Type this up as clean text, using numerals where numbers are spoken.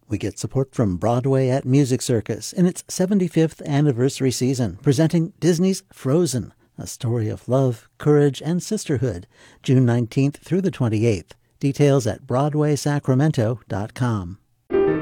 We get support from Broadway at Music Circus in its 75th anniversary season, presenting Disney's Frozen, a story of love, courage, and sisterhood, June 19th through the 28th. Details at BroadwaySacramento.com.